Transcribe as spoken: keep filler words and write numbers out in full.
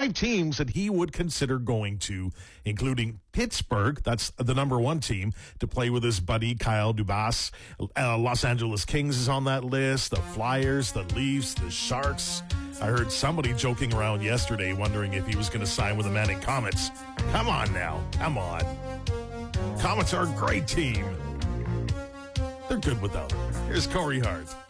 five teams that he would consider going to, including Pittsburgh, that's the number one team, to play with his buddy Kyle Dubas. Uh, Los Angeles Kings is on that list, the Flyers, the Leafs, the Sharks. I heard somebody joking around yesterday wondering if he was going to sign with the Manning Comets. Come on now. Come on. Comets are a great team. They're good without him. Here's Corey Hart.